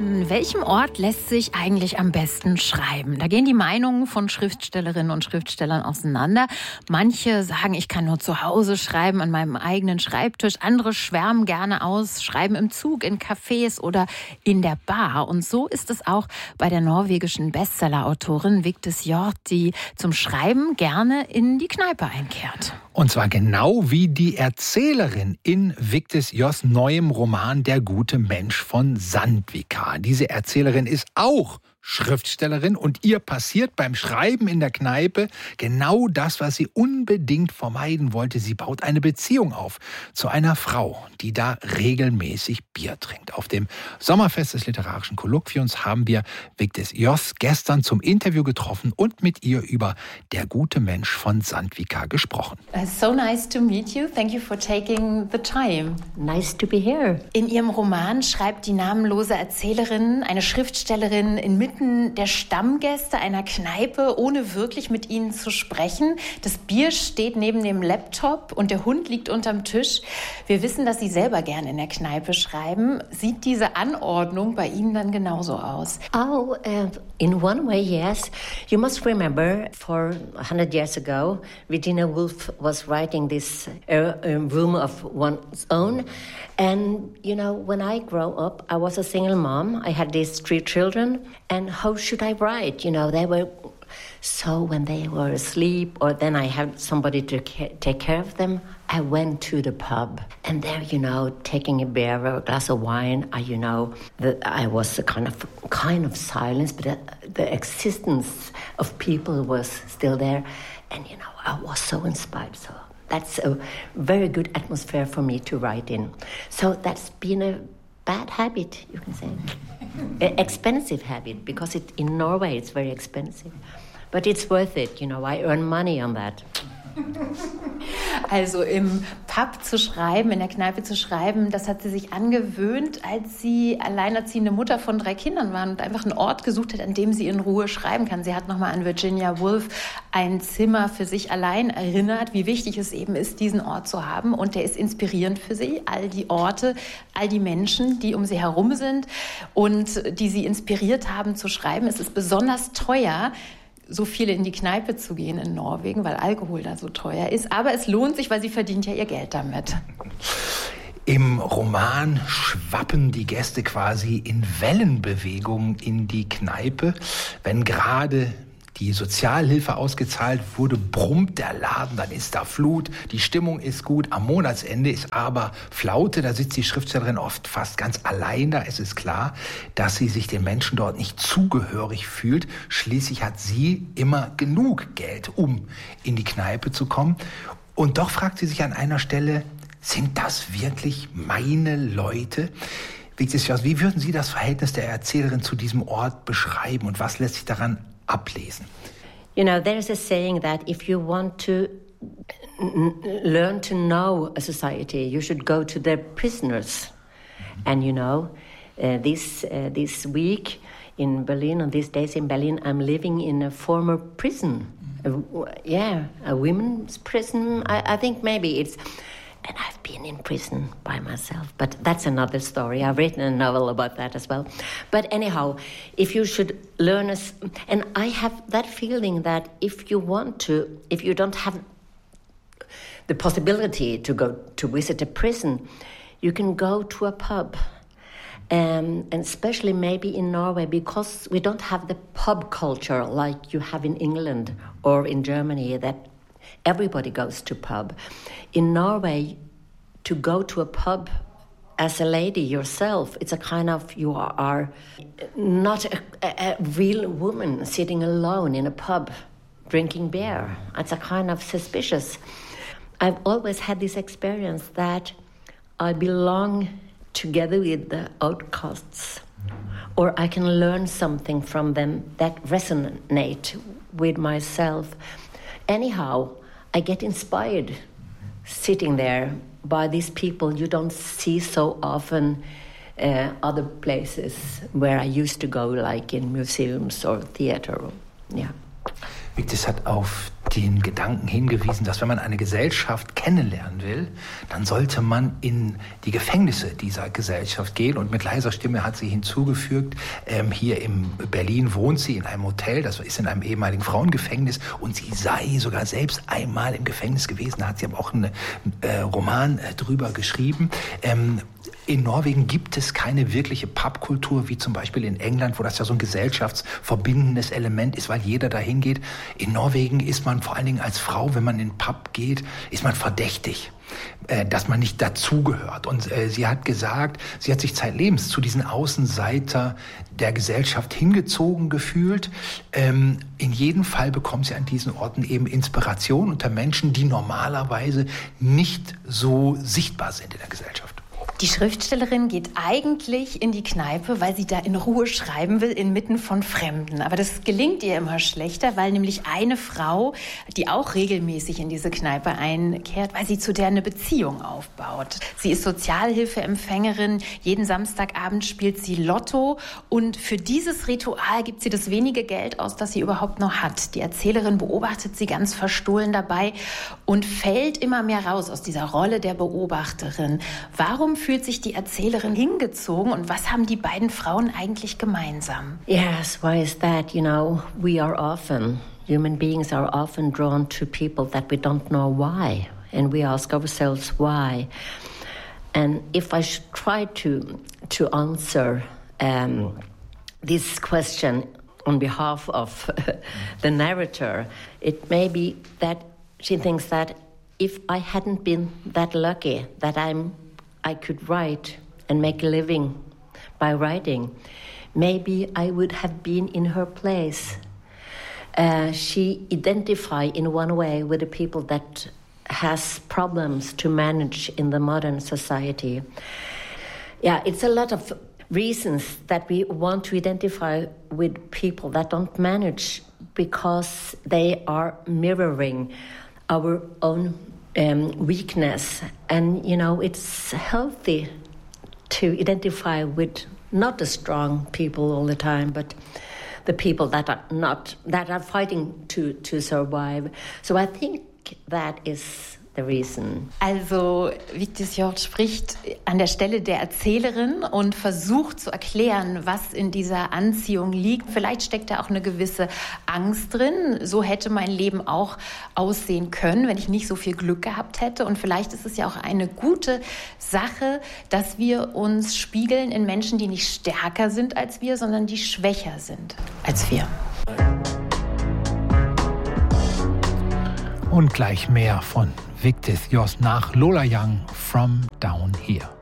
An welchem Ort lässt sich eigentlich am besten schreiben? Da gehen die Meinungen von Schriftstellerinnen und Schriftstellern auseinander. Manche sagen, ich kann nur zu Hause schreiben, an meinem eigenen Schreibtisch. Andere schwärmen gerne aus, schreiben im Zug, in Cafés oder in der Bar. Und so ist es auch bei der norwegischen Bestsellerautorin Vigdis Hjorth, die zum Schreiben gerne in die Kneipe einkehrt. Und zwar genau wie die Erzählerin in Vigdis Hjorths neuem Roman Der gute Mensch von Sandvika. Diese Erzählerin ist auch Schriftstellerin und ihr passiert beim Schreiben in der Kneipe genau das, was sie unbedingt vermeiden wollte. Sie baut eine Beziehung auf zu einer Frau, die da regelmäßig Bier trinkt. Auf dem Sommerfest des Literarischen Kolloquiums haben wir Vigdis Hjorth gestern zum Interview getroffen und mit ihr über Der gute Mensch von Sandvika gesprochen. So nice to meet you. Thank you for taking the time. Nice to be here. In ihrem Roman schreibt die namenlose Erzählerin, eine Schriftstellerin inmitten der Stammgäste einer Kneipe, ohne wirklich mit ihnen zu sprechen. Das Bier steht neben dem Laptop und der Hund liegt unterm Tisch. Wir wissen, dass Sie selber gerne in der Kneipe schreiben. Sieht diese Anordnung bei Ihnen dann genauso aus? Oh, in one way, yes. You must remember, 100 years ago, Virginia Woolf was writing this room of one's own. And, you know, when I grew up, I was a single mom. I had these 3 children. And how should I write? You know, they were... So when they were asleep or then I had somebody to take care of them, I went to the pub. And there, you know, taking a beer or a glass of wine, I was a kind of silence, but the existence of people was still there. And, you know, I was so inspired. So that's a very good atmosphere for me to write in. So that's been a bad habit, you can say. Expensive habit, because in Norway it's very expensive. But it's worth it, you know, I earn money on that. Also im Pub zu schreiben, in der Kneipe zu schreiben, das hat sie sich angewöhnt, als sie alleinerziehende Mutter von 3 Kindern war und einfach einen Ort gesucht hat, an dem sie in Ruhe schreiben kann. Sie hat nochmal an Virginia Woolf ein Zimmer für sich allein erinnert, wie wichtig es eben ist, diesen Ort zu haben. Und der ist inspirierend für sie. All die Orte, all die Menschen, die um sie herum sind und die sie inspiriert haben zu schreiben. Es ist besonders teuer, so viele in die Kneipe zu gehen in Norwegen, weil Alkohol da so teuer ist. Aber es lohnt sich, weil sie verdient ja ihr Geld damit. Im Roman schwappen die Gäste quasi in Wellenbewegung in die Kneipe. Wenn gerade die Sozialhilfe ausgezahlt wurde, brummt der Laden, dann ist da Flut, die Stimmung ist gut, am Monatsende ist aber Flaute, da sitzt die Schriftstellerin oft fast ganz allein da. Es ist klar, dass sie sich den Menschen dort nicht zugehörig fühlt. Schließlich hat sie immer genug Geld, um in die Kneipe zu kommen. Und doch fragt sie sich an einer Stelle, sind das wirklich meine Leute? Vigdis Hjorth, wie würden Sie das Verhältnis der Erzählerin zu diesem Ort beschreiben und was lässt sich daran ablesen? You know, there's a saying that if you want to learn to know a society, you should go to their prisoners. And you know, this week in Berlin, on these days in Berlin, I'm living in a former prison. A women's prison. I think maybe it's... And I've been in prison by myself, but that's another story. I've written a novel about that as well. But anyhow, if you should learn and I have that feeling that if you don't have the possibility to go to visit a prison, you can go to a pub. And especially maybe in Norway, because we don't have the pub culture like you have in England or in Germany, that everybody goes to pub. In Norway, to go to a pub as a lady yourself, it's a kind of, you are not a real woman sitting alone in a pub drinking beer. It's a kind of suspicious. I've always had this experience that I belong together with the outcasts, or I can learn something from them that resonate with myself. Anyhow, I get inspired sitting there by these people you don't see so often other places where I used to go, like in museums or theater. Yeah. Vigdis hat auf den Gedanken hingewiesen, dass wenn man eine Gesellschaft kennenlernen will, dann sollte man in die Gefängnisse dieser Gesellschaft gehen. Und mit leiser Stimme hat sie hinzugefügt, hier in Berlin wohnt sie in einem Hotel, das ist in einem ehemaligen Frauengefängnis, und sie sei sogar selbst einmal im Gefängnis gewesen. Da hat sie aber auch einen Roman drüber geschrieben. In Norwegen gibt es keine wirkliche Pubkultur, wie zum Beispiel in England, wo das ja so ein gesellschaftsverbindendes Element ist, weil jeder dahin geht. In Norwegen ist man vor allen Dingen als Frau, wenn man in den Pub geht, ist man verdächtig, dass man nicht dazugehört. Und sie hat gesagt, sie hat sich zeitlebens zu diesen Außenseiter der Gesellschaft hingezogen gefühlt. In jedem Fall bekommt sie an diesen Orten eben Inspiration unter Menschen, die normalerweise nicht so sichtbar sind in der Gesellschaft. Die Schriftstellerin geht eigentlich in die Kneipe, weil sie da in Ruhe schreiben will, inmitten von Fremden. Aber das gelingt ihr immer schlechter, weil nämlich eine Frau, die auch regelmäßig in diese Kneipe einkehrt, weil sie zu der eine Beziehung aufbaut. Sie ist Sozialhilfeempfängerin. Jeden Samstagabend spielt sie Lotto. Und für dieses Ritual gibt sie das wenige Geld aus, das sie überhaupt noch hat. Die Erzählerin beobachtet sie ganz verstohlen dabei und fällt immer mehr raus aus dieser Rolle der Beobachterin. Warum fühlt sich die Erzählerin hingezogen und was haben die beiden Frauen eigentlich gemeinsam? Yes, why is that? You know, human beings are often drawn to people that we don't know why. And we ask ourselves why. And if I should try to answer this question on behalf of the narrator, it may be that she thinks that if I hadn't been that lucky that I could write and make a living by writing, maybe I would have been in her place. She identifies in one way with the people that has problems to manage in the modern society. Yeah, it's a lot of reasons that we want to identify with people that don't manage because they are mirroring our own weakness. And, you know, it's healthy to identify with not the strong people all the time, but the people that are fighting to survive. So I think that is the reason. Also Vigdis Hjorth spricht an der Stelle der Erzählerin und versucht zu erklären, was in dieser Anziehung liegt. Vielleicht steckt da auch eine gewisse Angst drin. So hätte mein Leben auch aussehen können, wenn ich nicht so viel Glück gehabt hätte. Und vielleicht ist es ja auch eine gute Sache, dass wir uns spiegeln in Menschen, die nicht stärker sind als wir, sondern die schwächer sind als wir. Und gleich mehr von Vigdis Hjorth nach Lola Young, From Down Here.